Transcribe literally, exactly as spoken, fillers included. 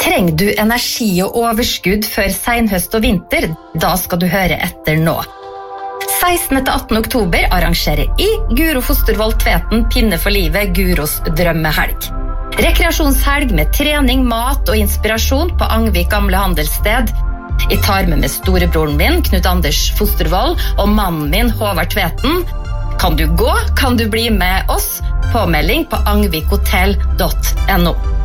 Trenger du energi og overskudd før senhøst og vinter? Da skal du høre etter nå. sekstende til attende oktober arrangerer I Guro Fostervold Tveten Pinne for livet Guros drømmehelg. Rekreasjonshelg med trening, mat og inspirasjon på Angvik gamle handelssted. Jeg tar med meg storebroren min, Knut Anders Fostervold, og mannen min, Håvard Tveten. Kan du gå? Kan du bli med oss? Påmelding på angvikhotell punktum no.